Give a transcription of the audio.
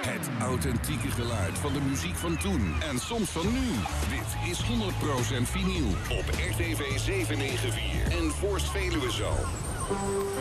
Het authentieke geluid van de muziek van toen en soms van nu. Dit is 100% vinyl op RTV 794 en Voorst Veluwezoom.